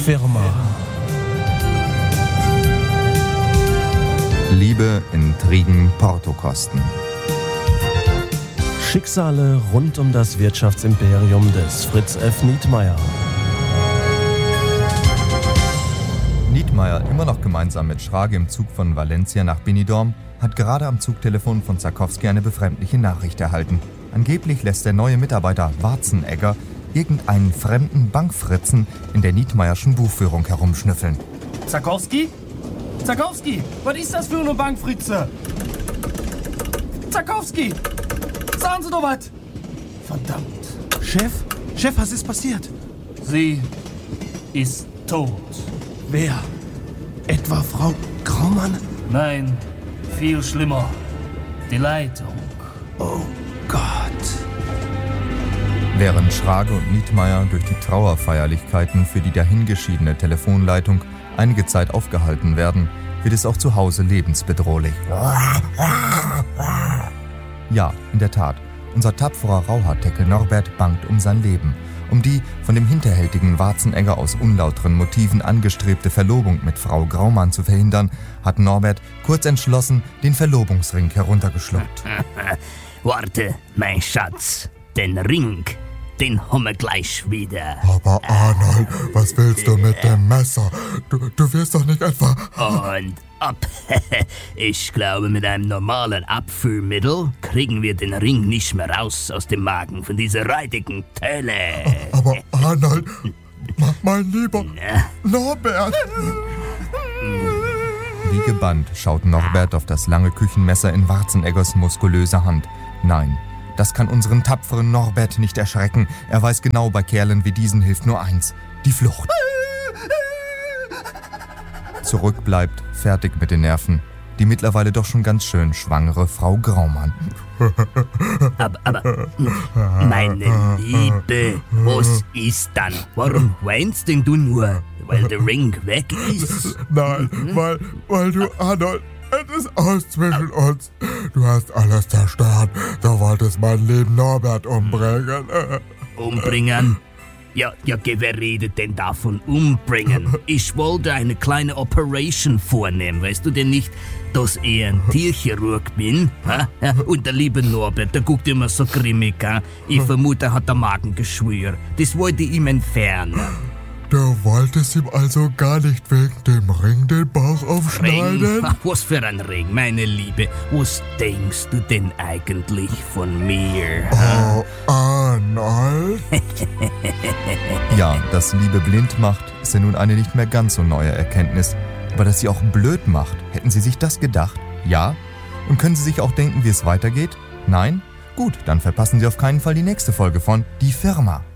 Firma. Liebe, Intrigen, Portokosten. Schicksale rund um das Wirtschaftsimperium des Fritz F. Nietmeyer. Nietmeyer, immer noch gemeinsam mit Schrage im Zug von Valencia nach Benidorm, hat gerade am Zugtelefon von Zakowski eine befremdliche Nachricht erhalten. Angeblich lässt der neue Mitarbeiter Warzenegger irgendeinen fremden Bankfritzen in der Nietmeyerschen Buchführung herumschnüffeln. Zakowski? Zakowski, was ist das für eine Bankfritze? Zakowski, sagen Sie doch was. Verdammt. Chef, was ist passiert? Sie ist tot. Wer? Etwa Frau Graumann? Nein, viel schlimmer. Die Leitung. Oh Gott. Während Schrage und Nietmeyer durch die Trauerfeierlichkeiten für die dahingeschiedene Telefonleitung einige Zeit aufgehalten werden, wird es auch zu Hause lebensbedrohlich. Ja, in der Tat. Unser tapferer Rauhaardeckel Norbert bangt um sein Leben. Um die von dem hinterhältigen Warzenegger aus unlauteren Motiven angestrebte Verlobung mit Frau Graumann zu verhindern, hat Norbert kurz entschlossen den Verlobungsring heruntergeschluckt. Warte, mein Schatz, den Ring, den haben wir gleich wieder. Aber Arnold, was willst du mit dem Messer? Du wirst doch nicht etwa... Und ab. Ich glaube, mit einem normalen Abführmittel kriegen wir den Ring nicht mehr raus aus dem Magen von dieser räudigen Tölle. Aber Arnold, mein lieber Norbert... Wie gebannt schaut Norbert auf das lange Küchenmesser in Warzeneggers muskulöser Hand. Nein, das kann unseren tapferen Norbert nicht erschrecken. Er weiß genau, bei Kerlen wie diesen hilft nur eins: die Flucht. Zurück bleibt, fertig mit den Nerven, die mittlerweile doch schon ganz schön schwangere Frau Graumann. Aber, meine Liebe, was ist dann? Warum weinst denn du nur? Weil der Ring weg ist? Nein, weil du, Arnold, es ist aus zwischen uns. Du hast alles zerstört. Du wolltest mein lieben Norbert umbringen. Umbringen? Ja, wer redet denn davon umbringen? Ich wollte eine kleine Operation vornehmen, weißt du denn nicht, dass ich ein Tierchirurg bin? Ha? Ja, und der liebe Norbert, der guckt immer so grimmig. Ha? Ich vermute, er hat der Magengeschwür. Das wollte ich ihm entfernen. Du wolltest ihm also gar nicht wegen dem Ring den Bauch aufschneiden? Ring? Was für ein Ring, meine Liebe. Was denkst du denn eigentlich von mir? Oh, Arnold? Ja, dass Liebe blind macht, ist ja nun eine nicht mehr ganz so neue Erkenntnis. Aber dass sie auch blöd macht, hätten Sie sich das gedacht? Ja? Und können Sie sich auch denken, wie es weitergeht? Nein? Gut, dann verpassen Sie auf keinen Fall die nächste Folge von Die Firma.